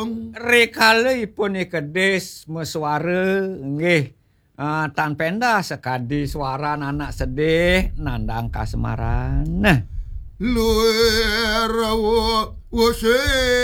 Rikaleipun kedis mesuara nggih tan pendah sekadi suara anak sedih nandang kasemaran. Luer wo